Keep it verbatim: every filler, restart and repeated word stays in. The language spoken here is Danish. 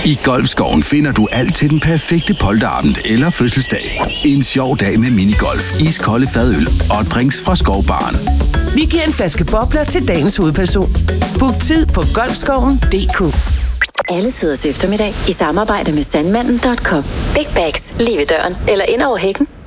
I Golfskoven finder du alt til den perfekte polterabend eller fødselsdag. En sjov dag med minigolf, iskolde fadøl og drinks fra Skovbaren. Vi giver en flaske bobler til dagens hovedperson. Book tid på golfskoven punktum d k. Alle tiders eftermiddag i samarbejde med sandmanden punktum com. Big bags lige ved døren eller ind over hækken.